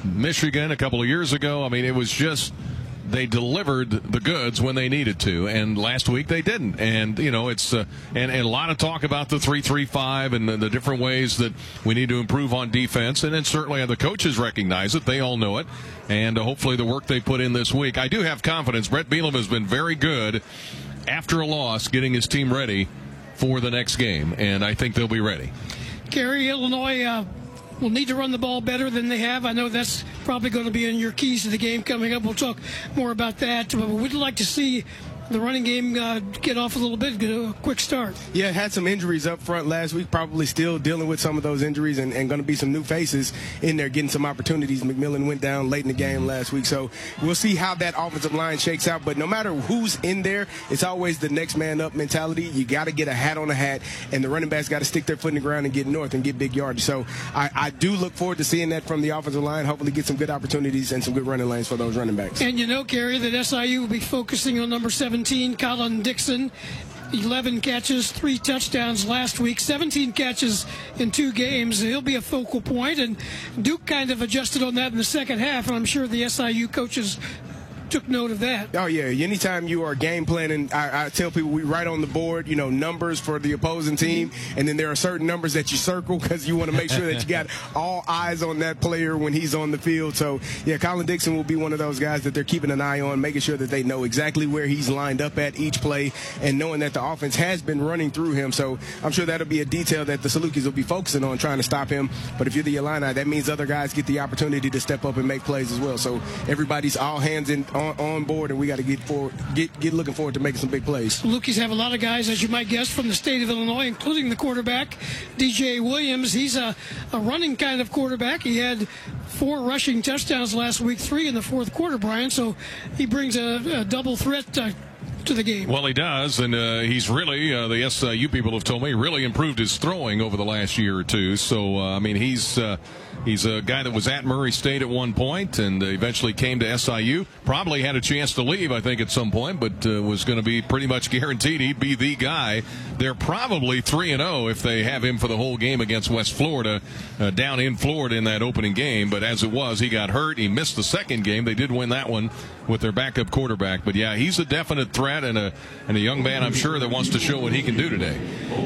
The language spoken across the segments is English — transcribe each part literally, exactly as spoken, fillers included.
Michigan a couple of years ago. I mean, it was just they delivered the goods when they needed to, and last week they didn't. And, you know, it's uh, and, and a lot of talk about the three three five and the, the different ways that we need to improve on defense, and then certainly the coaches recognize it. They all know it, and uh, hopefully the work they put in this week. I do have confidence. Brett Bielema has been very good after a loss getting his team ready for the next game, and I think they'll be ready. Gary, Illinois uh, will need to run the ball better than they have. I know that's probably going to be in your keys to the game coming up. We'll talk more about that. But we'd like to see the running game uh, get off a little bit, get a quick start. Yeah, had some injuries up front last week, probably still dealing with some of those injuries, and, and going to be some new faces in there getting some opportunities. McMillan went down late in the game last week, so we'll see how that offensive line shakes out. But no matter who's in there, it's always the next man up mentality. You got to get a hat on a hat, and the running backs got to stick their foot in the ground and get north and get big yardage. So I, I do look forward to seeing that from the offensive line, hopefully get some good opportunities and some good running lanes for those running backs. And you know, Gary, that S I U will be focusing on number seventeen, Colin Dixon. eleven catches, three touchdowns last week, seventeen catches in two games. He'll be a focal point, and Duke kind of adjusted on that in the second half, and I'm sure the S I U coaches took note of that. Oh, yeah. Anytime you are game planning, I, I tell people we write on the board, you know, numbers for the opposing team, and then there are certain numbers that you circle because you want to make sure that you got all eyes on that player when he's on the field. So, yeah, Colin Dixon will be one of those guys that they're keeping an eye on, making sure that they know exactly where he's lined up at each play and knowing that the offense has been running through him. So I'm sure that'll be a detail that the Salukis will be focusing on, trying to stop him. But if you're the Illini, that means other guys get the opportunity to step up and make plays as well. So everybody's all hands in On, on board, and we got to get forward, get get looking forward to making some big plays. Luckies have a lot of guys, as you might guess, from the state of Illinois, including the quarterback, D J Williams. He's a, a running kind of quarterback. He had four rushing touchdowns last week, three in the fourth quarter, Brian. So he brings a, a double threat uh, to the game. Well, he does, and uh, he's really, uh, the S I U people have told me, really improved his throwing over the last year or two. So, uh, I mean, he's uh, he's a guy that was at Murray State at one point and eventually came to S I U. Probably had a chance to leave, I think, at some point, but uh, was going to be pretty much guaranteed he'd be the guy. They're probably three and oh if they have him for the whole game against West Florida, uh, down in Florida in that opening game. But as it was, he got hurt. He missed the second game. They did win that one with their backup quarterback. But, yeah, he's a definite threat and a, and a young man, I'm sure, that wants to show what he can do today.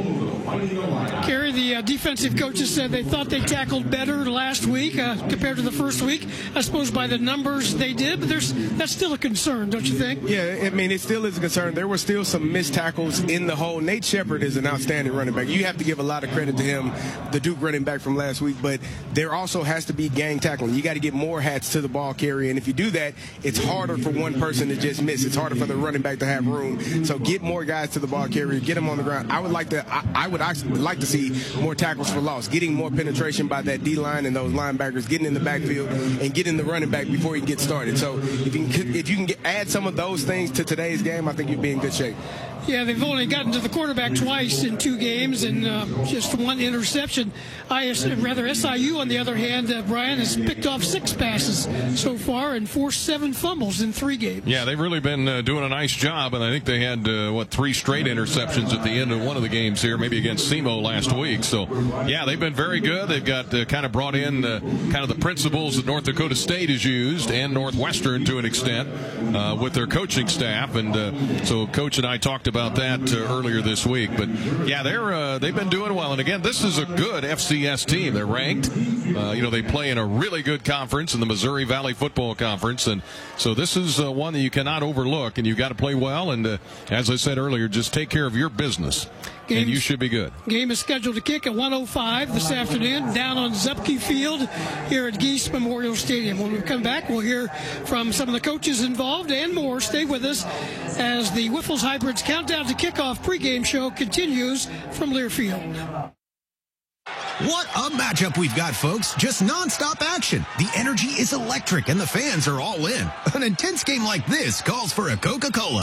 Kerry, the uh, defensive coaches said they thought they tackled better last week uh, compared to the first week. I suppose by the numbers they did, but there's that's still a concern, don't you think? Yeah, I mean, it still is a concern. There were still some missed tackles in the hole. Nate Shepard is an outstanding running back. You have to give a lot of credit to him, the Duke running back from last week, but there also has to be gang tackling. You got to get more hats to the ball carrier, and if you do that, it's harder for one person to just miss. It's harder for the running back to have room. So get more guys to the ball carrier, get them on the ground. I would like to I, I would actually like to see more tackles for loss, getting more penetration by that D-line and those linebackers, getting in the backfield and getting the running back before he gets started. So if you can, if you can get, add some of those things to today's game, I think you'd be in good shape. Yeah, they've only gotten to the quarterback twice in two games and uh, just one interception. I S, rather S I U, on the other hand, uh, Brian, has picked off six passes so far and forced seven fumbles in three games. Yeah, they've really been uh, doing a nice job, and I think they had, uh, what, three straight interceptions at the end of one of the games here, maybe against SEMO last week. So, yeah, they've been very good. They've got uh, kind of brought in uh, kind of the principles that North Dakota State has used and Northwestern to an extent uh, with their coaching staff. And uh, so Coach and I talked about that uh, earlier this week. But, yeah, they're, uh, they've been doing well. And, again, this is a good F C S team. They're ranked. Uh, you know, they play in a really good conference in the Missouri Valley Football Conference. And so this is uh, one that you cannot overlook, and you've got to play well. And, uh, as I said earlier, just take care of your business. Games, and you should be good. Game is scheduled to kick at one oh five this afternoon down on Zupke Field here at Geese Memorial Stadium. When we come back, we'll hear from some of the coaches involved and more. Stay with us as the Whiffles Hybrids Countdown to Kickoff pregame show continues from Learfield. What a matchup we've got, folks. Just nonstop action. The energy is electric, and the fans are all in. An intense game like this calls for a Coca-Cola.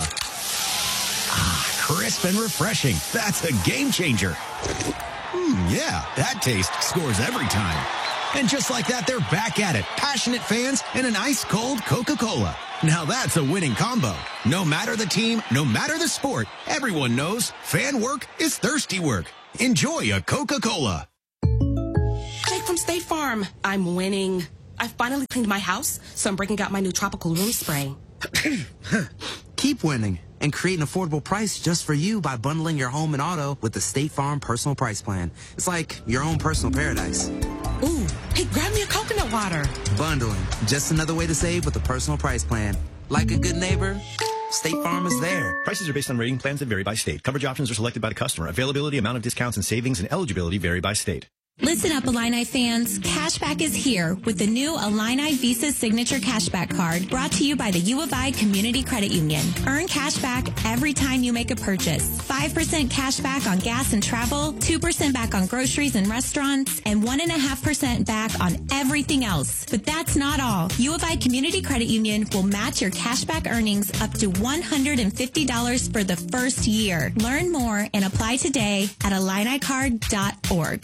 Ah, crisp and refreshing. That's a game changer. Hmm, yeah, that taste scores every time. And just like that, they're back at it. Passionate fans and an ice-cold Coca-Cola. Now that's a winning combo. No matter the team, no matter the sport, everyone knows fan work is thirsty work. Enjoy a Coca-Cola. Jake from State Farm. I'm winning. I finally cleaned my house, so I'm breaking out my new tropical room spray. Keep winning and create an affordable price just for you by bundling your home and auto with the State Farm Personal Price Plan. It's like your own personal paradise. Ooh, hey, grab me a coconut water. Bundling, just another way to save with a personal price plan. Like a good neighbor, State Farm is there. Prices are based on rating plans that vary by state. Coverage options are selected by the customer. Availability, amount of discounts and savings, and eligibility vary by state. Listen up, Illini fans. Cashback is here with the new Illini Visa Signature Cashback Card brought to you by the U of I Community Credit Union. Earn cashback every time you make a purchase. five percent cashback on gas and travel, two percent back on groceries and restaurants, and one point five percent back on everything else. But that's not all. U of I Community Credit Union will match your cashback earnings up to one hundred fifty dollars for the first year. Learn more and apply today at illini card dot org.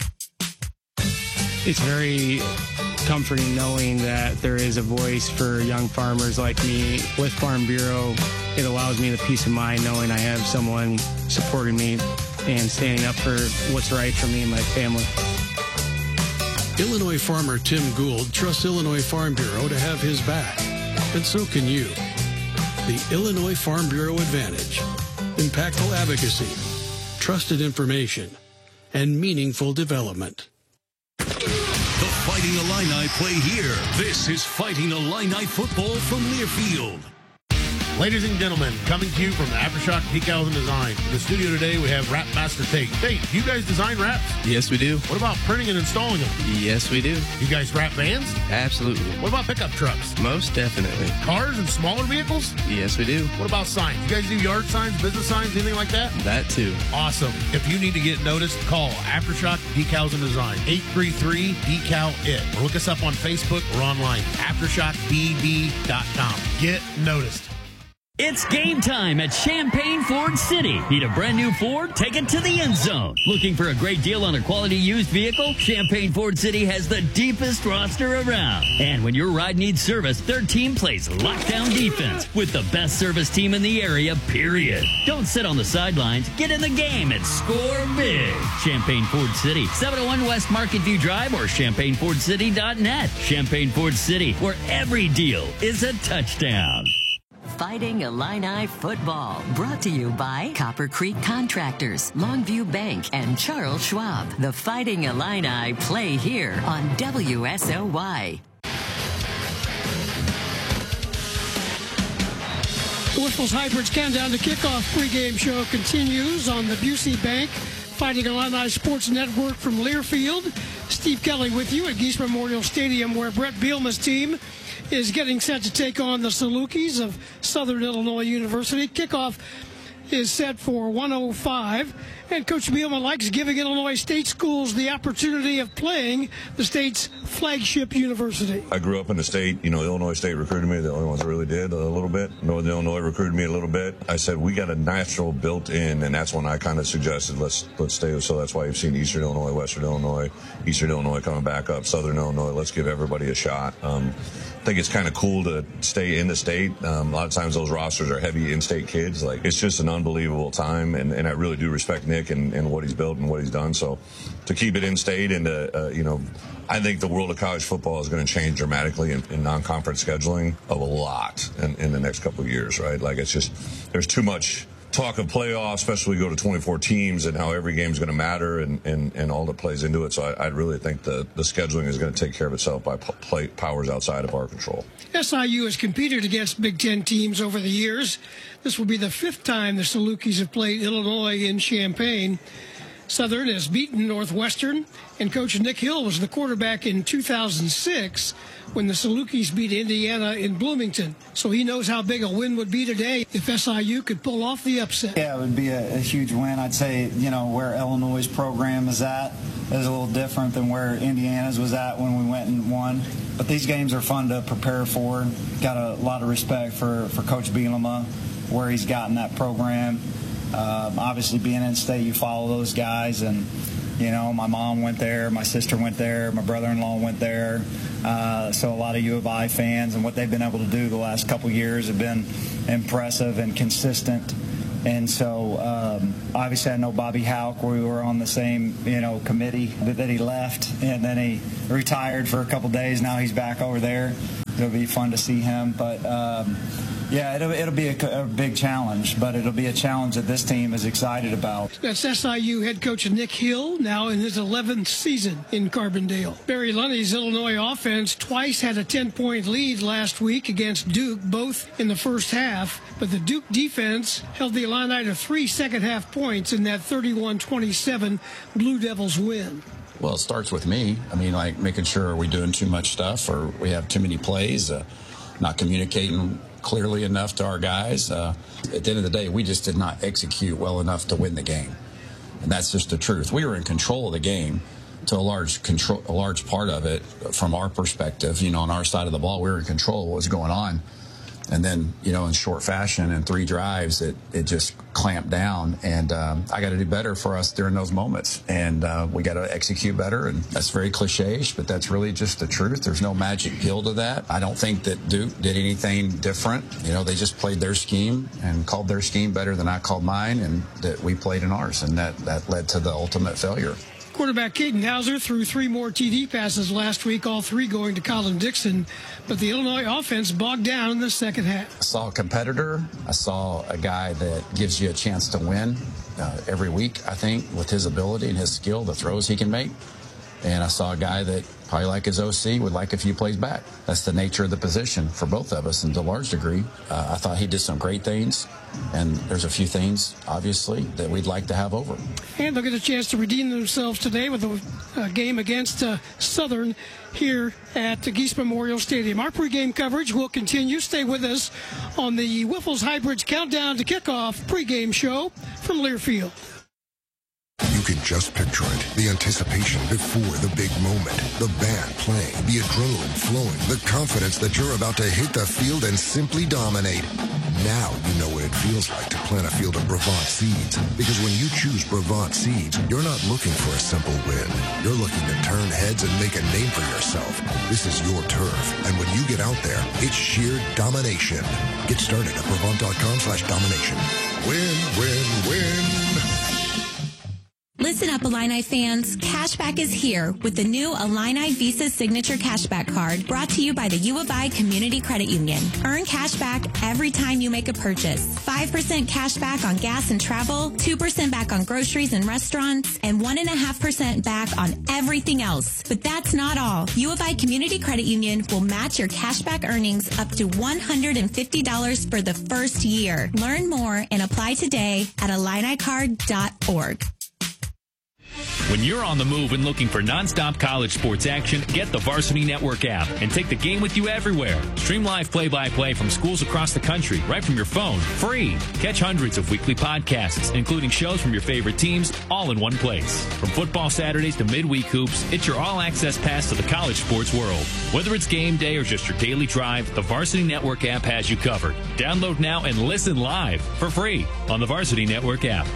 It's very comforting knowing that there is a voice for young farmers like me. With Farm Bureau, it allows me the peace of mind knowing I have someone supporting me and standing up for what's right for me and my family. Illinois farmer Tim Gould trusts Illinois Farm Bureau to have his back, and so can you. The Illinois Farm Bureau Advantage: impactful advocacy, trusted information, and meaningful development. The Fighting Illini play here. This is Fighting Illini football from Learfield. Ladies and gentlemen, coming to you from the Aftershock Decals and Design. In the studio today, we have Wrap Master Tate. Tate, do you guys design wraps? Yes, we do. What about printing and installing them? Yes, we do. You guys wrap vans? Absolutely. What about pickup trucks? Most definitely. Cars and smaller vehicles? Yes, we do. What about signs? You guys do yard signs, business signs, anything like that? That too. Awesome. If you need to get noticed, call Aftershock Decals and Design. eight three three, D C A L I T. Or look us up on Facebook or online. aftershock b b dot com. Get noticed. It's game time at Champaign Ford City. Need a brand new Ford? Take it to the end zone. Looking for a great deal on a quality used vehicle? Champaign Ford City has the deepest roster around. And when your ride needs service, their team plays lockdown defense with the best service team in the area, period. Don't sit on the sidelines. Get in the game and score big. Champaign Ford City, seven oh one West Market View Drive or champaign ford city dot net. Champaign Ford City, where every deal is a touchdown. Fighting Illini football, brought to you by Copper Creek Contractors, Longview Bank, and Charles Schwab. The Fighting Illini play here on W S O Y. Whistle's Hybrids Countdown to Kickoff pregame show continues on the Busey Bank Fighting Illini Sports Network from Learfield. Steve Kelly with you at Geese Memorial Stadium, where Brett Bielema's team is getting set to take on the Salukis of Southern Illinois University. Kickoff is set for one oh five, and Coach Bielema likes giving Illinois state schools the opportunity of playing the state's flagship university. I grew up in the state. You know, Illinois State recruited me. The only ones that really did a little bit. Northern Illinois recruited me a little bit. I said, we got a natural built in, and that's when I kind of suggested, let's let's stay. So that's why you've seen Eastern Illinois, Western Illinois, Eastern Illinois coming back up, Southern Illinois. Let's give everybody a shot. Um, I think it's kind of cool to stay in the state. Um, a lot of times those rosters are heavy in-state kids. Like, it's just an unbelievable time, and, and I really do respect Nick and, and what he's built and what he's done. So to keep it in-state and, to, uh, you know, I think the world of college football is going to change dramatically in, in non-conference scheduling of a lot in, in the next couple of years, right? Like, it's just, there's too much talk of playoffs, especially we go to twenty-four teams and how every game is going to matter and, and, and all that plays into it. So I, I really think the, the scheduling is going to take care of itself by play powers outside of our control. S I U has competed against Big Ten teams over the years. This will be the fifth time the Salukis have played Illinois in Champaign. Southern has beaten Northwestern, and Coach Nick Hill was the quarterback in two thousand six when the Salukis beat Indiana in Bloomington. So he knows how big a win would be today if S I U could pull off the upset. Yeah, it would be a, a huge win. I'd say, you know, where Illinois' program is at is a little different than where Indiana's was at when we went and won. But these games are fun to prepare for. Got a lot of respect for, for Coach Bielema, where he's gotten that program. Um, obviously, being in state, you follow those guys, and you know, my mom went there, my sister went there, my brother-in-law went there. Uh, so a lot of U of I fans, and what they've been able to do the last couple years have been impressive and consistent. And so, um, obviously, I know Bobby Houck. We were on the same, you know, committee that, that he left, and then he retired for a couple days. Now he's back over there. It'll be fun to see him. But, um, yeah, it'll, it'll be a, a big challenge, but it'll be a challenge that this team is excited about. That's S I U head coach Nick Hill, now in his eleventh season in Carbondale. Barry Lunney's Illinois offense twice had a ten-point lead last week against Duke, both in the first half. But the Duke defense held the Illini to three second-half points in that thirty-one twenty-seven Blue Devils win. Well, it starts with me. I mean, like making sure are we doing too much stuff or we have too many plays, uh, not communicating clearly enough to our guys. Uh, at the end of the day, we just did not execute well enough to win the game. And that's just the truth. We were in control of the game to a large control, a large part of it from our perspective. You know, on our side of the ball, we were in control of what was going on. And then, you know, in short fashion, in three drives, it, it just clamped down. And um, I got to do better for us during those moments. And uh, we got to execute better. And that's very cliche-ish, but that's really just the truth. There's no magic pill to that. I don't think that Duke did anything different. You know, they just played their scheme and called their scheme better than I called mine, and that we played in ours. And that, that led to the ultimate failure. Quarterback Caden Hauser threw three more T D passes last week, all three going to Colin Dixon. But the Illinois offense bogged down in the second half. I saw a competitor. I saw a guy that gives you a chance to win uh, every week, I think, with his ability and his skill, the throws he can make. And I saw a guy that, probably like his O C, would like a few plays back. That's the nature of the position for both of us, and to a large degree. Uh, I thought he did some great things, and there's a few things, obviously, that we'd like to have over. And they'll get a chance to redeem themselves today with a uh, game against uh, Southern here at the Geese Memorial Stadium. Our pregame coverage will continue. Stay with us on the Wiffles Hybrids Countdown to Kickoff pregame show from Learfield. You can just picture it. The anticipation before the big moment. The band playing, the adrenaline flowing, the confidence that you're about to hit the field and simply dominate. Now you know what it feels like to plant a field of Brevant seeds. Because when you choose Brevant seeds, you're not looking for a simple win. You're looking to turn heads and make a name for yourself. This is your turf. And when you get out there, it's sheer domination. Get started at Brevant.com slash domination. Win, win, win. Listen up, Illini fans. Cashback is here with the new Illini Visa Signature Cashback Card brought to you by the U of I Community Credit Union. Earn cashback every time you make a purchase. five percent cash back on gas and travel, two percent back on groceries and restaurants, and one point five percent back on everything else. But that's not all. U of I Community Credit Union will match your cashback earnings up to one hundred fifty dollars for the first year. Learn more and apply today at Illini card dot org. When you're on the move and looking for nonstop college sports action, get the Varsity Network app and take the game with you everywhere. Stream live play-by-play from schools across the country right from your phone, free. Catch hundreds of weekly podcasts, including shows from your favorite teams, all in one place. From football Saturdays to midweek hoops, it's your all-access pass to the college sports world. Whether it's game day or just your daily drive, the Varsity Network app has you covered. Download now and listen live for free on the Varsity Network app.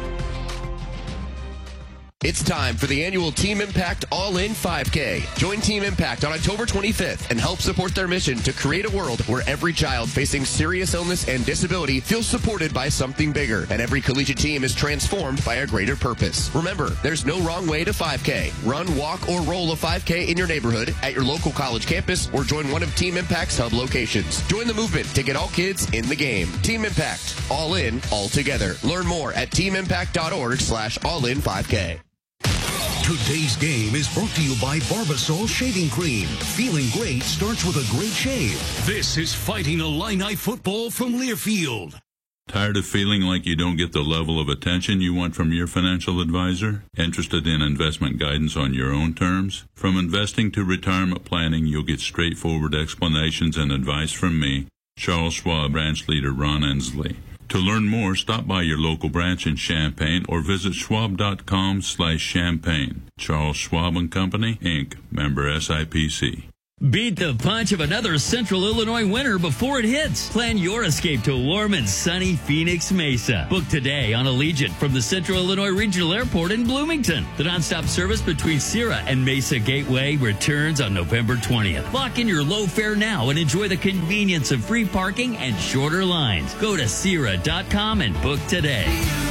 It's time for the annual Team Impact All-In five K. Join Team Impact on October twenty-fifth and help support their mission to create a world where every child facing serious illness and disability feels supported by something bigger, and every collegiate team is transformed by a greater purpose. Remember, there's no wrong way to five K. Run, walk, or roll a five K in your neighborhood, at your local college campus, or join one of Team Impact's hub locations. Join the movement to get all kids in the game. Team Impact. All in, all together. Learn more at team impact dot org slash all in five K. Today's game is brought to you by Barbasol Shaving Cream. Feeling great starts with a great shave. This is Fighting Illini football from Learfield. Tired of feeling like you don't get the level of attention you want from your financial advisor? Interested in investment guidance on your own terms? From investing to retirement planning, you'll get straightforward explanations and advice from me, Charles Schwab branch leader Ron Ensley. To learn more, stop by your local branch in Champaign or visit schwab.com slash champaign. Charles Schwab and Company, Incorporated, member S I P C. Beat the punch of another Central Illinois winter before it hits. Plan your escape to warm and sunny Phoenix Mesa. Book today on Allegiant from the Central Illinois Regional Airport in Bloomington. The nonstop service between Sierra and Mesa Gateway returns on November twentieth. Lock in your low fare now and enjoy the convenience of free parking and shorter lines. Go to Sierra dot com and book today.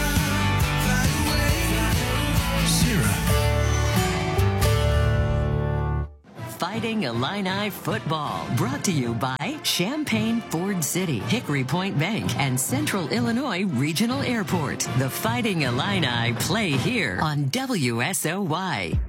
Fighting Illini football, brought to you by Champaign Ford City, Hickory Point Bank, and Central Illinois Regional Airport. The Fighting Illini play here on W S O Y.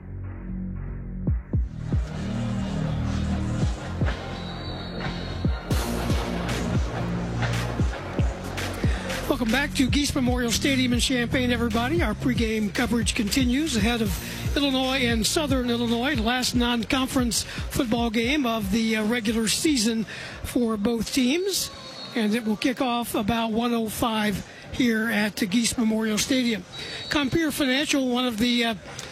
Welcome back to Geese Memorial Stadium in Champaign, everybody. Our pregame coverage continues ahead of Illinois and Southern Illinois, the last non-conference football game of the uh, regular season for both teams. And it will kick off about one oh five here at the Geese Memorial Stadium. Compeer Financial, one of the uh,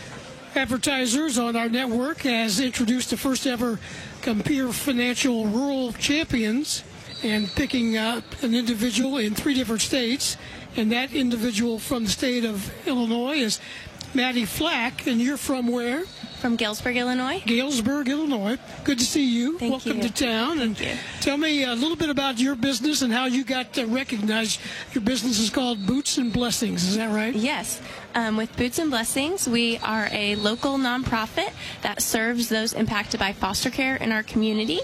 advertisers on our network, has introduced the first ever Compeer Financial Rural Champions, and picking up an individual in three different states. And that individual from the state of Illinois is Maddie Flack. And you're from where? From Galesburg, Illinois. Galesburg, Illinois. Good to see you. Thank Welcome you. to town. Thank and you. Tell me a little bit about your business and how you got to recognize your business is called Boots and Blessings. Is that right? Yes. Um, with Boots and Blessings, we are a local nonprofit that serves those impacted by foster care in our community.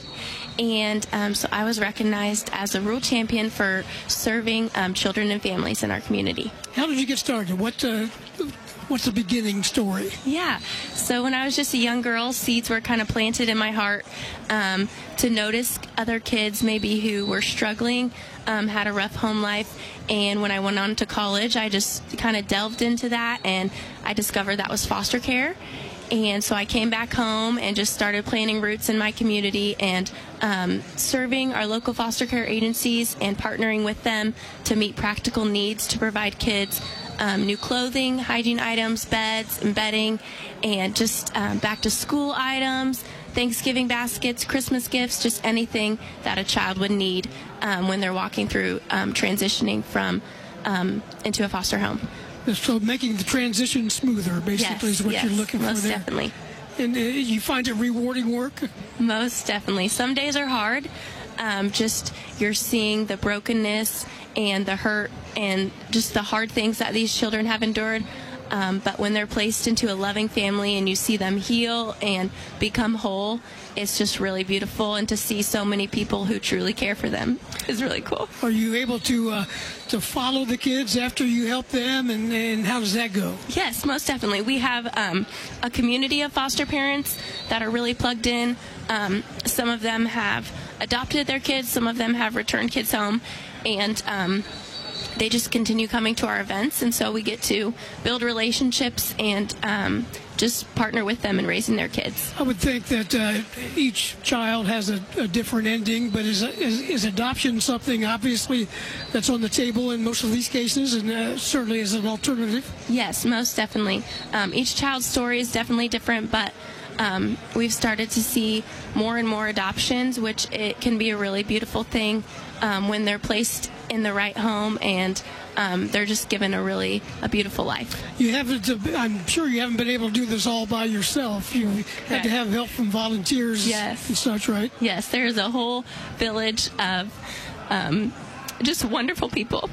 And um, so I was recognized as a rural champion for serving um, children and families in our community. How did you get started? What uh, What's the beginning story? Yeah. So when I was just a young girl, seeds were kind of planted in my heart um, to notice other kids maybe who were struggling, um, had a rough home life. And when I went on to college, I just kind of delved into that, and I discovered that was foster care. And so I came back home and just started planting roots in my community and um, serving our local foster care agencies and partnering with them to meet practical needs to provide kids um, new clothing, hygiene items, beds, and bedding, and just um, back to school items, Thanksgiving baskets, Christmas gifts, just anything that a child would need um, when they're walking through um, transitioning from um, into a foster home. So making the transition smoother, basically, yes, is what yes, you're looking for most there. Definitely. And uh, you find it rewarding work? Most definitely. Some days are hard. Um, just you're seeing the brokenness and the hurt and just the hard things that these children have endured. Um, but when they're placed into a loving family and you see them heal and become whole, it's just really beautiful. And to see so many people who truly care for them is really cool. Are you able to uh, to follow the kids after you help them, and, and how does that go? Yes, most definitely. We have um, a community of foster parents that are really plugged in. Um, some of them have adopted their kids. Some of them have returned kids home. And um, they just continue coming to our events, and so we get to build relationships and um, just partner with them in raising their kids. I would think that uh, each child has a, a different ending, but is, is, is adoption something, obviously, that's on the table in most of these cases, and uh, certainly as an alternative? Yes, most definitely. Um, each child's story is definitely different, but um, we've started to see more and more adoptions, which it can be a really beautiful thing um, when they're placed in the right home and um, they're just given a really a beautiful life. You haven't, I'm sure you haven't been able to do this all by yourself. You had Correct. to have help from volunteers yes. and such, right? Yes, there's a whole village of um, just wonderful people.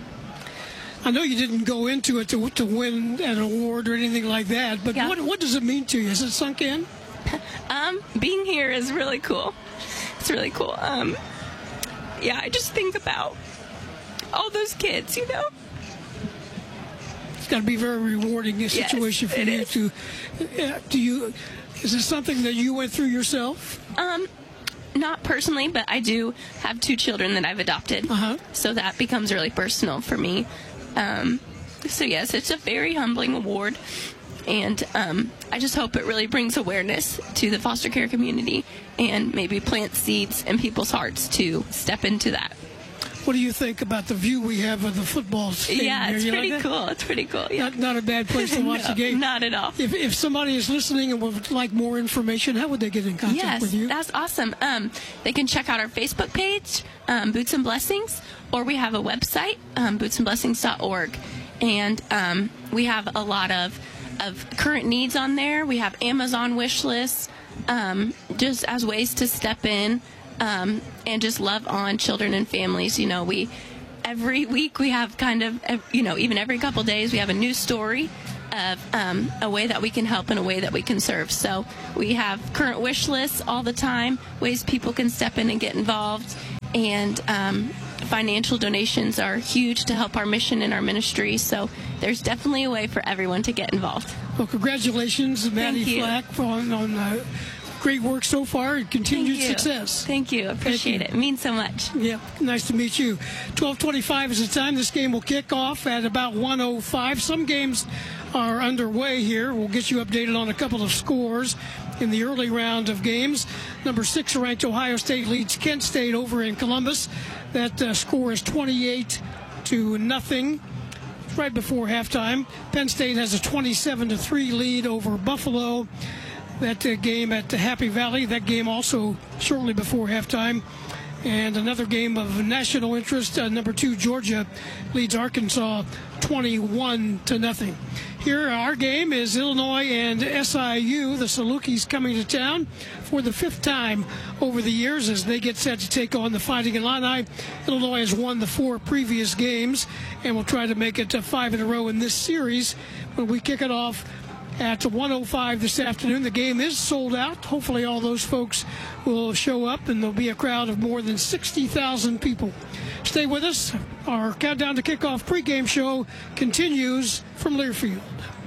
I know you didn't go into it to, to win an award or anything like that, but Yeah. what, what does it mean to you? Is it sunk in? Um, being here is really cool. It's really cool. Um, yeah, I just think about all those kids, you know. It's got to be very rewarding a Yes, situation for it you is. to. Uh, do you? Is this something that you went through yourself? Um, not personally, but I do have two children that I've adopted, uh-huh. so that becomes really personal for me. Um, so yes, it's a very humbling award, and um, I just hope it really brings awareness to the foster care community and maybe plant seeds in people's hearts to step into that. What do you think about the view we have of the football stadium? Yeah, it's You pretty like that? cool. It's pretty cool. Yeah. Not, not a bad place to watch No, the game. Not at all. If, if somebody is listening and would like more information, how would they get in contact yes, with you? That's awesome. Um, they can check out our Facebook page, um, Boots and Blessings, or we have a website, um, boots and blessings dot org. And um, we have a lot of, of current needs on there. We have Amazon wish lists, um, just as ways to step in um, and just love on children and families. You know, we every week we have kind of, you know, even every couple days we have a new story of um, a way that we can help and a way that we can serve. So we have current wish lists all the time, ways people can step in and get involved, and um, financial donations are huge to help our mission and our ministry. So there's definitely a way for everyone to get involved. Well, congratulations, Maddie Thank you. Flack, on, on uh, great work so far and continued Thank you. success. Thank you. Appreciate Thank it. you. It means so much. Yeah, nice to meet you. twelve twenty-five is the time. This game will kick off at about one oh five. Some games are underway here. We'll get you updated on a couple of scores in the early round of games. Number six ranked Ohio State leads Kent State over in Columbus. That uh, score is twenty-eight to nothing. Right before halftime. Penn State has a twenty-seven to three lead over Buffalo. That uh, game at Happy Valley, that game also shortly before halftime. And another game of national interest, uh, number two, Georgia leads Arkansas twenty-one to nothing. Here, our game is Illinois and S I U. The Salukis coming to town for the fifth time over the years as they get set to take on the Fighting Illini. Illinois has won the four previous games and will try to make it to five in a row in this series when we kick it off at one oh five this afternoon. The game is sold out. Hopefully all those folks will show up, and there'll be a crowd of more than sixty thousand people. Stay with us. Our Countdown to Kickoff pregame show continues from Learfield.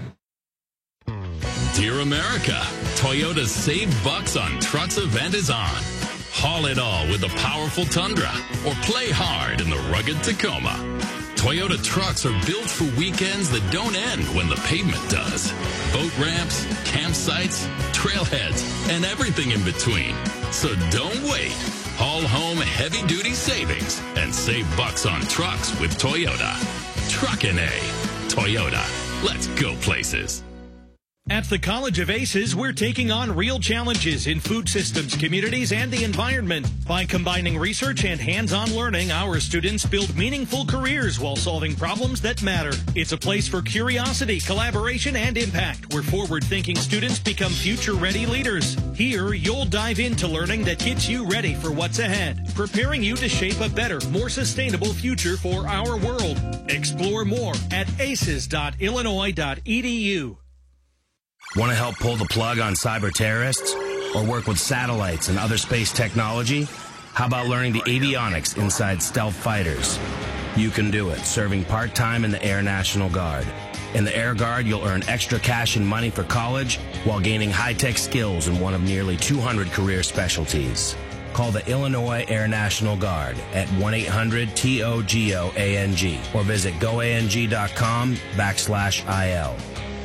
Dear America, Toyota's Save Bucks on Trucks event is on. Haul it all with the powerful Tundra or play hard in the rugged Tacoma. Toyota trucks are built for weekends that don't end when the pavement does. Boat ramps, campsites, trailheads, and everything in between. So don't wait. Haul home heavy-duty savings and save bucks on trucks with Toyota. Truckin' A. Toyota. Let's go places. At the College of Aces, we're taking on real challenges in food systems, communities, and the environment. By combining research and hands-on learning, our students build meaningful careers while solving problems that matter. It's a place for curiosity, collaboration, and impact, where forward-thinking students become future-ready leaders. Here, you'll dive into learning that gets you ready for what's ahead, preparing you to shape a better, more sustainable future for our world. Explore more at aces dot illinois dot e d u. Want to help pull the plug on cyber terrorists? Or work with satellites and other space technology? How about learning the avionics inside stealth fighters? You can do it, serving part-time in the Air National Guard. In the Air Guard, you'll earn extra cash and money for college while gaining high-tech skills in one of nearly two hundred career specialties. Call the Illinois Air National Guard at one eight hundred T O G O A N G or visit goang.com backslash IL.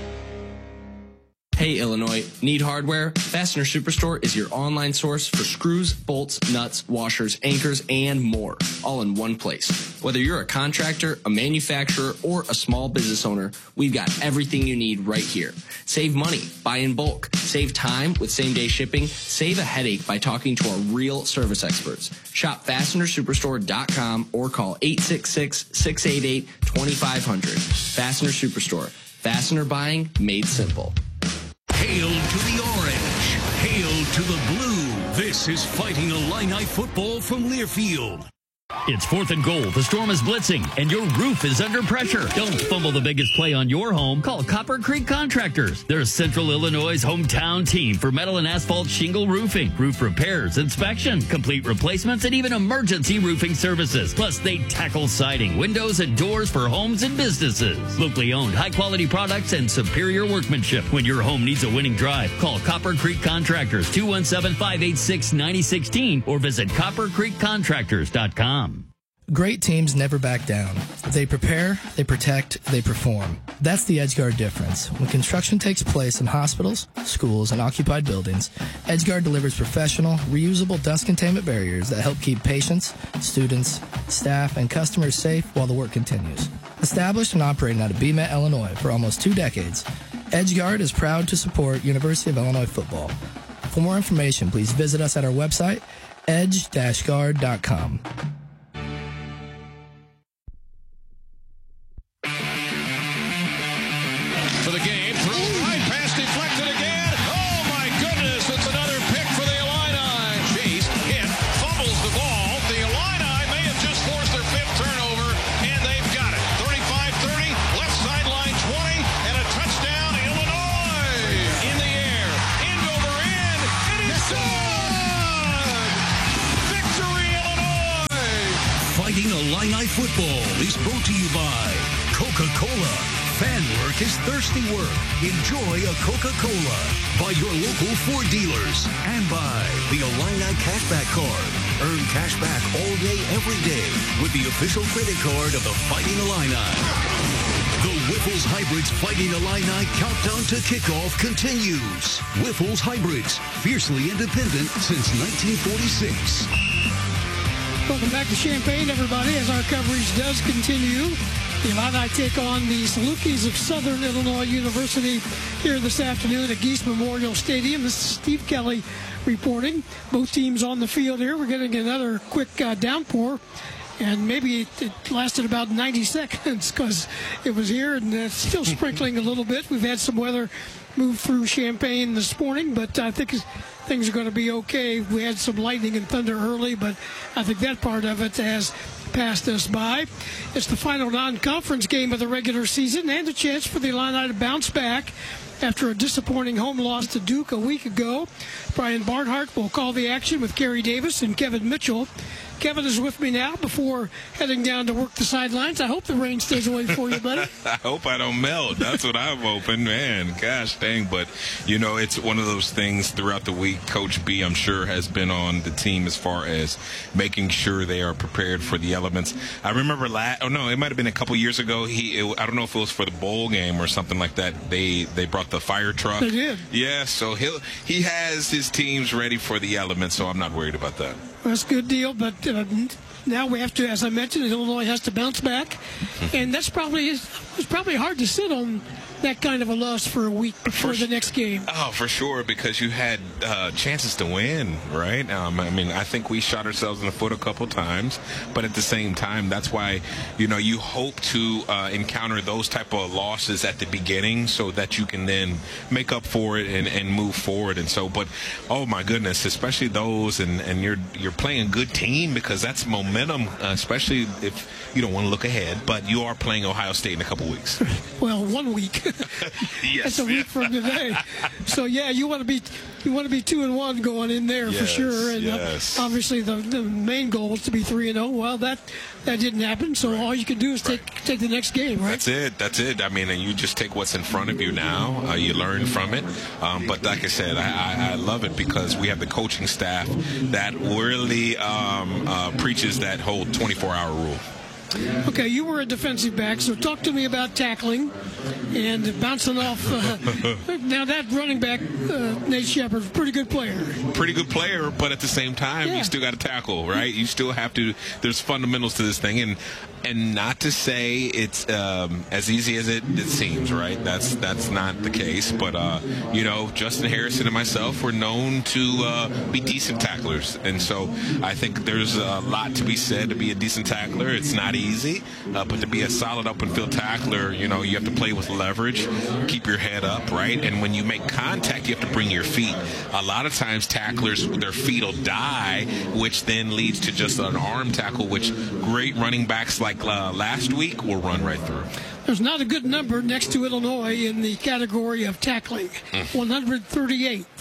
Hey Illinois, need hardware? Fastener Superstore is your online source for screws, bolts, nuts, washers, anchors, and more, all in one place. Whether you're a contractor, a manufacturer, or a small business owner, we've got everything you need right here. Save money, buy in bulk, save time with same-day shipping, save a headache by talking to our real service experts. Shop fastener superstore dot com or call eight six six, six eight eight, two five zero zero. Fastener Superstore. Fastener buying made simple. Hail to the orange. Hail to the blue. This is Fighting Illini football from Learfield. It's fourth and goal. The storm is blitzing, and your roof is under pressure. Don't fumble the biggest play on your home. Call Copper Creek Contractors. They're Central Illinois' hometown team for metal and asphalt shingle roofing, roof repairs, inspection, complete replacements, and even emergency roofing services. Plus, they tackle siding, windows, and doors for homes and businesses. Locally owned, high-quality products and superior workmanship. When your home needs a winning drive, call Copper Creek Contractors, two one seven, five eight six, nine zero one six or visit copper creek contractors dot com. Great teams never back down. They prepare, they protect, they perform. That's the EdgeGuard difference. When construction takes place in hospitals, schools, and occupied buildings, EdgeGuard delivers professional, reusable dust containment barriers that help keep patients, students, staff, and customers safe while the work continues. Established and operating out of B M E T, Illinois for almost two decades, EdgeGuard is proud to support University of Illinois football. For more information, please visit us at our website, edge dash guard dot com. For the game, throws right, pass deflected again. Oh my goodness, it's another pick for the Illini. Chase hit, fumbles the ball. The Illini may have just forced their fifth turnover, and they've got it. thirty-five thirty, left sideline twenty, and a touchdown, Illinois. In the air, Andover in, and it's good. Victory, Illinois. Fighting Illini football is brought to you by Coca-Cola. Fan work is thirsty work. Enjoy a Coca-Cola. By your local Ford dealers. And by the Illini Cashback Card. Earn cashback all day, every day with the official credit card of the Fighting Illini. The Whiffles Hybrids Fighting Illini countdown to kickoff continues. Whiffles Hybrids, fiercely independent since nineteen forty-six. Welcome back to Champaign, everybody, as our coverage does continue. The Illini take on the Salukis of Southern Illinois University here this afternoon at Geese Memorial Stadium. This is Steve Kelly reporting. Both teams on the field here. We're getting another quick uh, downpour, and maybe it, it lasted about ninety seconds because it was here and it's still sprinkling a little bit. We've had some weather move through Champaign this morning, but I think things are going to be okay. We had some lightning and thunder early, but I think that part of it has passed us by. It's the final non-conference game of the regular season and a chance for the Illini to bounce back after a disappointing home loss to Duke a week ago. Brian Barnhart will call the action with Kerry Davis and Kevin Mitchell. Kevin is with me now before heading down to work the sidelines. I hope the rain stays away for you, buddy. I hope I don't melt. That's what I'm hoping, man. Gosh dang. But, you know, it's one of those things throughout the week. Coach B, I'm sure, has been on the team as far as making sure they are prepared for the elements. I remember last, oh, no, it might have been a couple years ago. He, it, I don't know if it was for the bowl game or something like that. They they brought the fire truck. They did. Yeah, so he'll, he has his teams ready for the elements, so I'm not worried about that. Well, that's a good deal, but uh, now we have to, as I mentioned, Illinois has to bounce back, and that's probably it's probably hard to sit on that kind of a loss for a week before the next game. Oh, for sure, because you had uh, chances to win, right? Um, I mean, I think we shot ourselves in the foot a couple times, but at the same time, that's why, you know, you hope to uh, encounter those type of losses at the beginning so that you can then make up for it and, and move forward. And so, but, oh my goodness, especially those, and, and you're you're playing a good team because that's momentum, uh, especially if you don't want to look ahead, but you are playing Ohio State in a couple weeks. Well, one week. Yes. That's a week from today. So yeah, you want to be you want to be two and one going in there yes, for sure. And yes. uh, obviously the, the main goal is to be three and zero. Well, that that didn't happen. So right. all you can do is take right. take the next game, right? That's it. That's it. I mean, and you just take what's in front of you now. Uh, you learn from it. Um, but like I said, I, I, I love it because we have the coaching staff that really um, uh, preaches that whole twenty-four hour rule. Okay, you were a defensive back, so talk to me about tackling and bouncing off. Uh, now, that running back, uh, Nate Shepard, pretty good player. Pretty good player, but at the same time, yeah. you still got to tackle, right? You still have to. There's fundamentals to this thing, and and not to say it's um, as easy as it, it seems, right? That's that's not the case, but uh, you know, Justin Harrison and myself were known to uh, be decent tacklers, and so I think there's a lot to be said to be a decent tackler. It's not easy, uh, but to be a solid open field tackler, you know, you have to play with leverage, keep your head up, right? And when you make contact, you have to bring your feet. A lot of times tacklers, their feet will die, which then leads to just an arm tackle, which great running backs like uh, last week will run right through. There's not a good number next to Illinois in the category of tackling. Mm. one hundred thirty-eighth.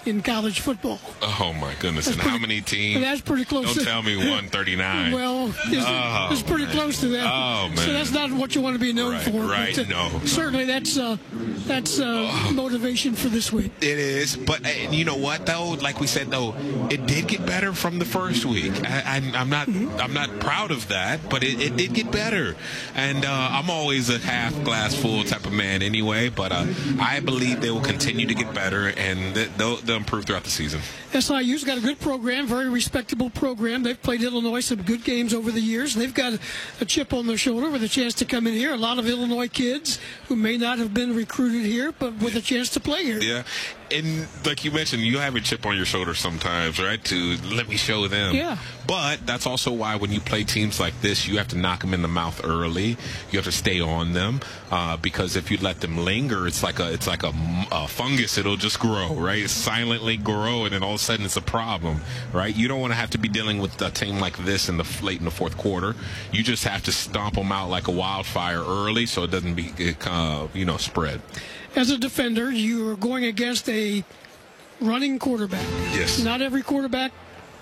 in college football. Oh, my goodness. That's and pretty, how many teams? That's pretty close. Don't to, tell me one thirty-nine. Well, it's, oh, it's pretty man. close to that. Oh, man. So that's not what you want to be known right, for. Right, but, uh, no. Certainly that's, uh, that's uh, oh. motivation for this week. It is. But uh, you know what, though? Like we said, though, it did get better from the first week. I, I, I'm not mm-hmm. I'm not proud of that, but it, it did get better. And uh, I'm always a half glass full type of man anyway, but uh, I believe they will continue to get better, and they'll, they'll improve throughout the season. S I U's got a good program, very respectable program. They've played Illinois some good games over the years. They've got a chip on their shoulder with a chance to come in here. A lot of Illinois kids who may not have been recruited here, but with a chance to play here. Yeah. And like you mentioned, you have a chip on your shoulder sometimes, right, to let me show them. Yeah. But that's also why when you play teams like this, you have to knock them in the mouth early. You have to stay on them uh, because if you let them linger, it's like a it's like a, a fungus. It'll just grow, right? Silently grow, and then all of a sudden it's a problem, right? You don't want to have to be dealing with a team like this in the late in the fourth quarter. You just have to stomp them out like a wildfire early so it doesn't be uh, you know spread. As a defender, you are going against a running quarterback. Yes. Not every quarterback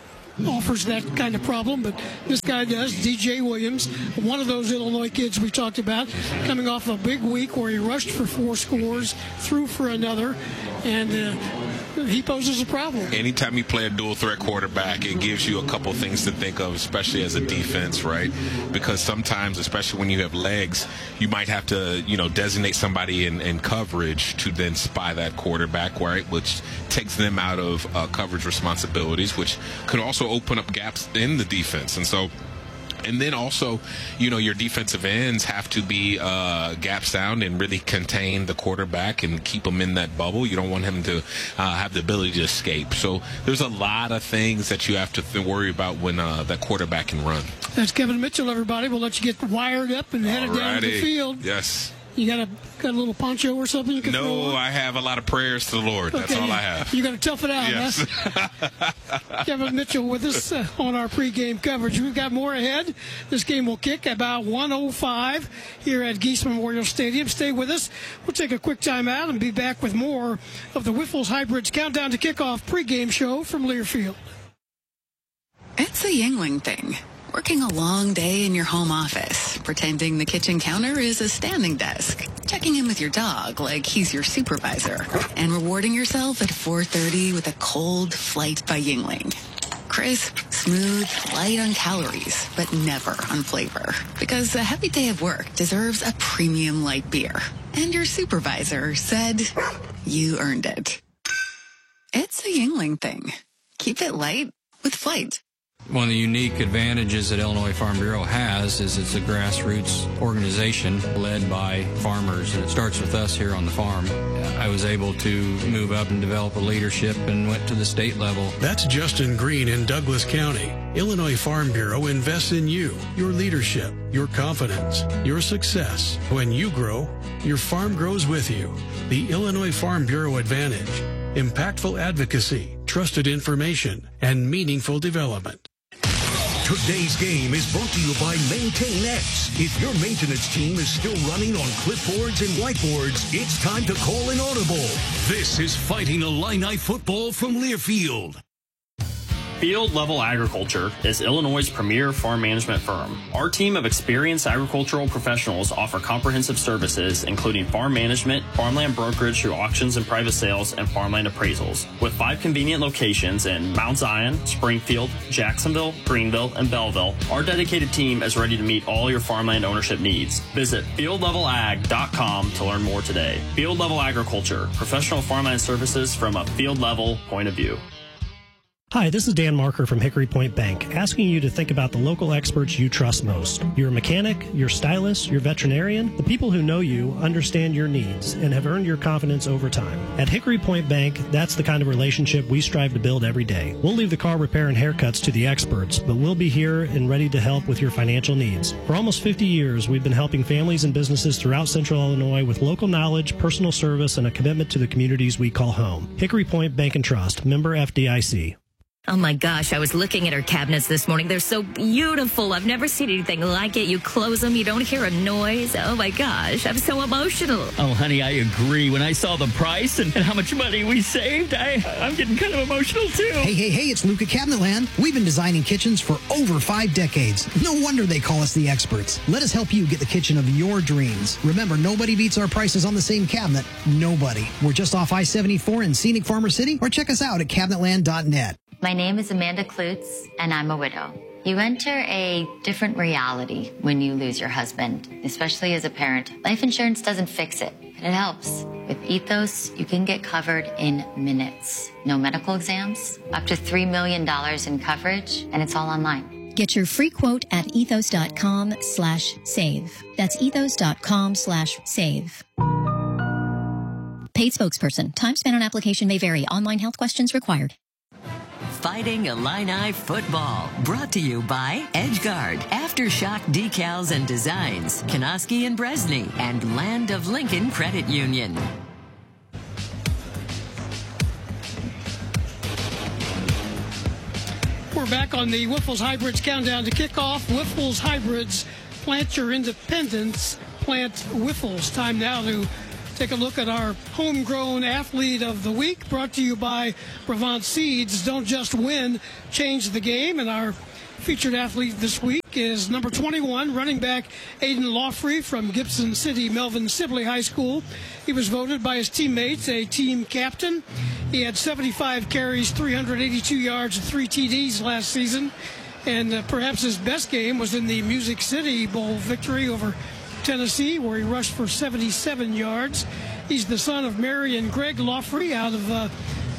offers that kind of problem, but this guy does. D J Williams, one of those Illinois kids we talked about, coming off a big week where he rushed for four scores, threw for another, and uh, he poses a problem. Anytime you play a dual threat quarterback, it gives you a couple things to think of, especially as a defense, right? Because sometimes, especially when you have legs, you might have to, you know, designate somebody in, in coverage to then spy that quarterback, right? Which takes them out of uh, coverage responsibilities, which could also open up gaps in the defense. And so, and then also, you know, your defensive ends have to be uh, gap sound and really contain the quarterback and keep him in that bubble. You don't want him to uh, have the ability to escape. So there's a lot of things that you have to th- worry about when uh, that quarterback can run. That's Kevin Mitchell, everybody. We'll let you get wired up and headed down to the field. Yes. You got a got a little poncho or something you can No, throw on? I have a lot of prayers to the Lord. That's Okay, all I have. You got to tough it out, Yes. huh? Kevin Mitchell with us uh, on our pregame coverage. We've got more ahead. This game will kick about one oh five here at Geese Memorial Stadium. Stay with us. We'll take a quick time out and be back with more of the Whiffles Hybrids Countdown to Kickoff pregame show from Learfield. It's a Yingling thing. Working a long day in your home office, pretending the kitchen counter is a standing desk, checking in with your dog like he's your supervisor, and rewarding yourself at four thirty with a cold flight by Yingling. Crisp, smooth, light on calories, but never on flavor. Because a heavy day of work deserves a premium light beer. And your supervisor said you earned it. It's a Yingling thing. Keep it light with Flight. One of the unique advantages that Illinois Farm Bureau has is it's a grassroots organization led by farmers, and it starts with us here on the farm. I was able to move up and develop a leadership and went to the state level. That's Justin Green in Douglas County. Illinois Farm Bureau invests in you, your leadership, your confidence, your success. When you grow, your farm grows with you. The Illinois Farm Bureau Advantage. Impactful advocacy, trusted information, and meaningful development. Today's game is brought to you by MaintainX. If your maintenance team is still running on clipboards and whiteboards, it's time to call an audible. This is Fighting Illini football from Learfield. Field Level Agriculture is Illinois' premier farm management firm. Our team of experienced agricultural professionals offer comprehensive services, including farm management, farmland brokerage through auctions and private sales, and farmland appraisals. With five convenient locations in Mount Zion, Springfield, Jacksonville, Greenville, and Belleville, our dedicated team is ready to meet all your farmland ownership needs. Visit field level ag dot com to learn more today. Field Level Agriculture, professional farmland services from a field level point of view. Hi, this is Dan Marker from Hickory Point Bank, asking you to think about the local experts you trust most. Your mechanic, your stylist, your veterinarian, the people who know you, understand your needs, and have earned your confidence over time. At Hickory Point Bank, that's the kind of relationship we strive to build every day. We'll leave the car repair and haircuts to the experts, but we'll be here and ready to help with your financial needs. For almost fifty years, we've been helping families and businesses throughout Central Illinois with local knowledge, personal service, and a commitment to the communities we call home. Hickory Point Bank and Trust, member F D I C. Oh my gosh, I was looking at her cabinets this morning. They're so beautiful. I've never seen anything like it. You close them, you don't hear a noise. Oh my gosh, I'm so emotional. Oh, honey, I agree. When I saw the price and, and how much money we saved, I, I'm getting kind of emotional too. Hey, hey, hey, it's Luca Cabinetland. We've been designing kitchens for over five decades. No wonder they call us the experts. Let us help you get the kitchen of your dreams. Remember, nobody beats our prices on the same cabinet. Nobody. We're just off I seventy-four in scenic Farmer City, or check us out at cabinetland dot net. My name is Amanda Klutz, and I'm a widow. You enter a different reality when you lose your husband, especially as a parent. Life insurance doesn't fix it, but it helps. With Ethos, you can get covered in minutes. No medical exams, up to three million dollars in coverage, and it's all online. Get your free quote at ethos.com slash save. That's ethos.com slash save. Paid spokesperson. Time spent on application may vary. Online health questions required. Fighting Illini football, brought to you by EdgeGuard, Aftershock Decals and Designs, Kanoski and Bresney, and Land of Lincoln Credit Union. We're back on the Wyffels Hybrids countdown to kickoff. Wyffels Hybrids, plant your independence, plant Wyffels. Time now to take a look at our homegrown athlete of the week, brought to you by Brevant Seeds. Don't just win, change the game. And our featured athlete this week is number twenty-one, running back Aiden Lawfrey from Gibson City Melvin Sibley High School. He was voted by his teammates a team captain. He had seventy-five carries, three hundred eighty-two yards, and three T Ds last season. And uh, perhaps his best game was in the Music City Bowl victory over Tennessee, where he rushed for seventy-seven yards. He's the son of Mary and Greg Lawfrey out of uh,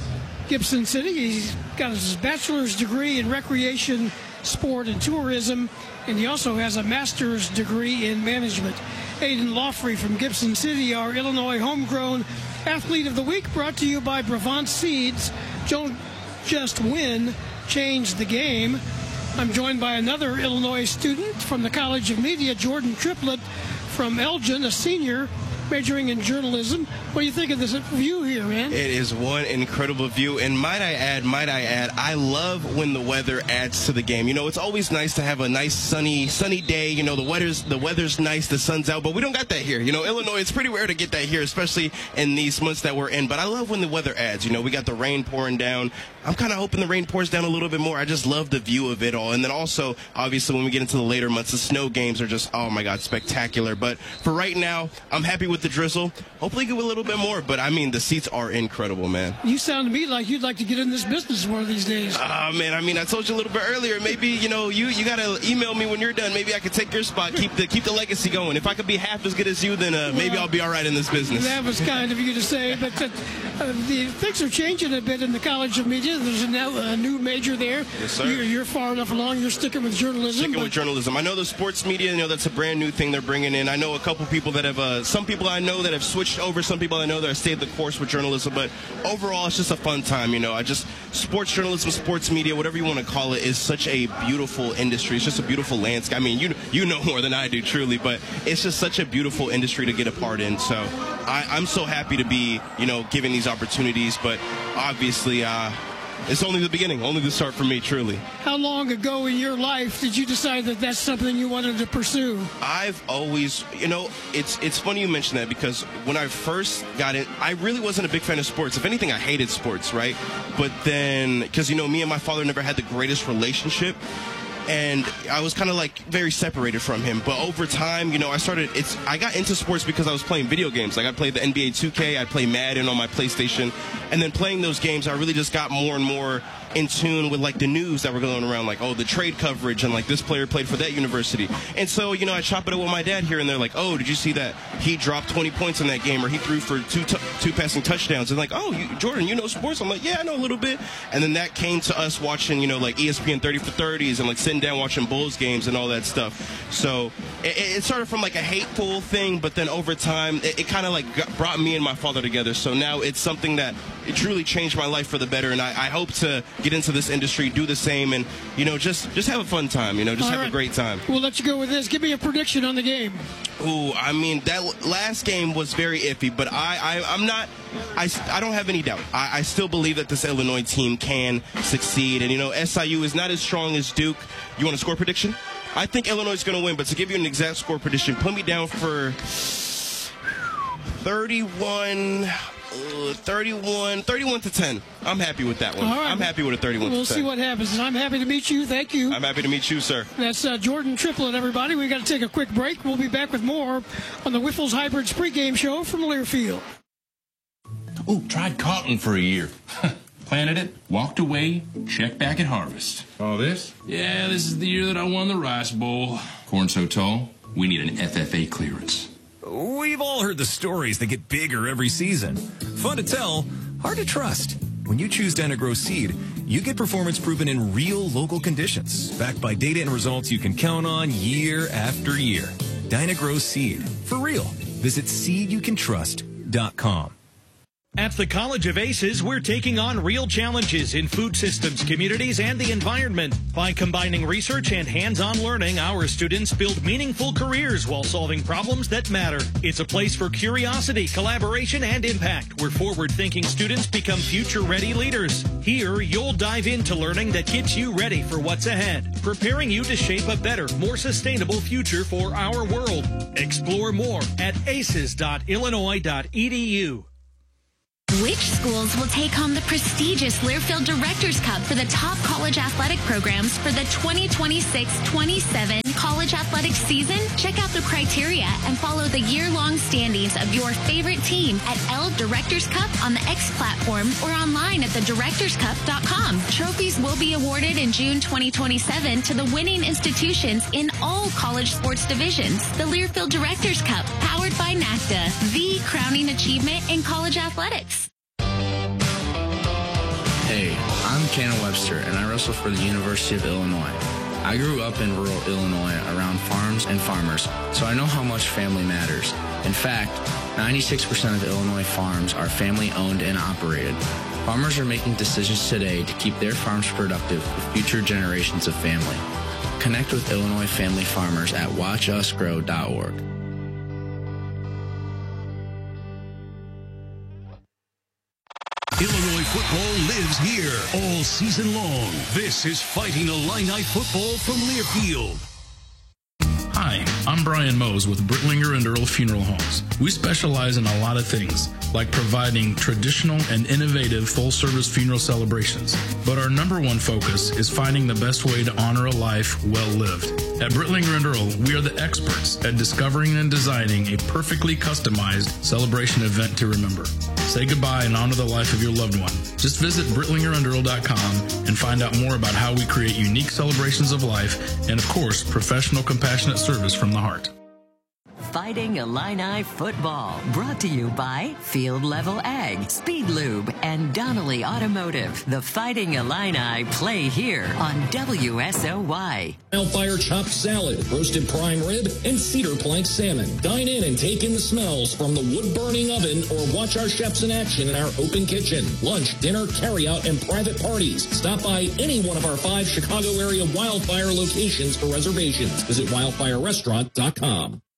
Gibson City. He's got his bachelor's degree in recreation, sport, and tourism, and he also has a master's degree in management. Aiden Lawfrey from Gibson City, our Illinois homegrown athlete of the week, brought to you by Brevant Seeds. Don't just win, change the game. I'm joined by another Illinois student from the College of Media, Jordan Triplett from Elgin, a senior majoring in journalism. What do you think of this view here, man? It is one incredible view, and might I add, might I add, I love when the weather adds to the game. You know, it's always nice to have a nice sunny, sunny day. You know, the weather's the weather's nice, the sun's out, but we don't got that here. You know, Illinois, it's pretty rare to get that here, especially in these months that we're in. But I love when the weather adds. You know, we got the rain pouring down. I'm kind of hoping the rain pours down a little bit more. I just love the view of it all. And then also, obviously, when we get into the later months, the snow games are just, oh my God, spectacular. But for right now, I'm happy with the drizzle. Hopefully get a little bit more, but I mean, the seats are incredible, man. You sound to me like you'd like to get in this business one of these days. Ah, uh, man, I mean, I told you a little bit earlier, maybe, you know, you, you got to email me when you're done. Maybe I could take your spot, keep the keep the legacy going. If I could be half as good as you, then uh, well, maybe I'll be all right in this business. That was kind of you to say, but uh, uh, the things are changing a bit in the College of Media. There's a, now, a new major there. Yes, sir. You're, you're far enough along. You're sticking with journalism. Sticking with journalism. I know the sports media, you know, that's a brand new thing they're bringing in. I know a couple people that have, uh, some people I know that have switched over, some people I know that have stayed the course with journalism, but overall it's just a fun time. You know, I just, sports journalism, sports media, whatever you want to call it, is such a beautiful industry. It's just a beautiful landscape. I mean, you you know more than I do, truly, but it's just such a beautiful industry to get a part in. So I, I'm so happy to be, you know, given these opportunities, but obviously, uh, it's only the beginning, only the start for me, truly. How long ago in your life did you decide that that's something you wanted to pursue? I've always, you know, it's it's funny you mention that, because when I first got in, I really wasn't a big fan of sports. If anything, I hated sports, right? But then, because, you know, me and my father never had the greatest relationship, and I was kind of like very separated from him. But over time, you know, I started, it's, I got into sports because I was playing video games. Like I played the N B A two K, I'd play Madden on my PlayStation. And then playing those games, I really just got more and more in tune with like the news that were going around, like, oh, the trade coverage, and like this player played for that university. And so, you know, I chop it up with my dad here and there, like, oh, did you see that he dropped twenty points in that game, or he threw for two t- two passing touchdowns? And like, oh, you, Jordan, you know sports? I'm like, yeah, I know a little bit. And then that came to us watching, you know, like E S P N thirty for thirties and like sitting down watching Bulls games and all that stuff. So it, it started from like a hateful thing, but then over time, it, it kind of like got, brought me and my father together. So now it's something that it truly changed my life for the better, and I, I hope to get into this industry, do the same, and, you know, just, just have a fun time, you know, just All have right. a great time. We'll let you go with this. Give me a prediction on the game. Ooh, I mean, that last game was very iffy, but I, I, I'm not, I, I don't have any doubt. I, I still believe that this Illinois team can succeed, and, you know, S I U is not as strong as Duke. You want a score prediction? I think Illinois is going to win, but to give you an exact score prediction, put me down for thirty-one, uh, thirty-one, thirty-one to ten. I'm happy with that one. All right. I'm happy with a thirty-one We'll to ten. see what happens. And I'm happy to meet you. Thank you. I'm happy to meet you, sir. That's uh, Jordan Triplett, everybody. We've got to take a quick break. We'll be back with more on the Whiffles Hybrids pregame show from Learfield. Oh, tried cotton for a year. Planted it, walked away, checked back at harvest. All this? Yeah, this is the year that I won the Rice Bowl. Corn so tall, we need an F F A clearance. We've all heard the stories that get bigger every season. Fun to tell, hard to trust. When you choose Dynagrow Seed, you get performance proven in real local conditions, backed by data and results you can count on year after year. Dynagrow Seed, for real. Visit seed you can trust dot com. At the College of Aces, we're taking on real challenges in food systems, communities, and the environment. By combining research and hands-on learning, our students build meaningful careers while solving problems that matter. It's a place for curiosity, collaboration, and impact, where forward-thinking students become future-ready leaders. Here, you'll dive into learning that gets you ready for what's ahead, preparing you to shape a better, more sustainable future for our world. Explore more at aces dot illinois dot e d u. Which schools will take home the prestigious Learfield Directors Cup for the top college athletic programs for the twenty twenty-six twenty-seven college athletics season? Check out the criteria and follow the year-long standings of your favorite team at L Directors Cup on the X platform or online at the directors cup dot com. Trophies will be awarded in June twenty twenty-seven to the winning institutions in all college sports divisions. The Learfield Directors Cup, powered by NACDA, the crowning achievement in college athletics. Hey, I'm Cannon Webster, and I wrestle for the University of Illinois. I grew up in rural Illinois around farms and farmers, so I know how much family matters. In fact, ninety-six percent of Illinois farms are family-owned and operated. Farmers are making decisions today to keep their farms productive for future generations of family. Connect with Illinois family farmers at watch us grow dot org. Illinois football lives here all season long. This is Fighting Illini football from Learfield. Hi, I'm Brian Mose with Brittlinger and Earl Funeral Homes. We specialize in a lot of things, like providing traditional and innovative full-service funeral celebrations. But our number one focus is finding the best way to honor a life well lived. At Brittlinger and Earl, we are the experts at discovering and designing a perfectly customized celebration event to remember. Say goodbye and honor the life of your loved one. Just visit brittlinger and earl dot com and find out more about how we create unique celebrations of life and, of course, professional, compassionate service from the heart. Fighting Illini football, brought to you by Field Level Ag, Speed Lube, and Donnelly Automotive. The Fighting Illini play here on W S O Y. Wildfire chopped salad, roasted prime rib, and cedar plank salmon. Dine in and take in the smells from the wood-burning oven or watch our chefs in action in our open kitchen. Lunch, dinner, carry-out, and private parties. Stop by any one of our five Chicago area Wildfire locations for reservations. Visit wildfire restaurant dot com.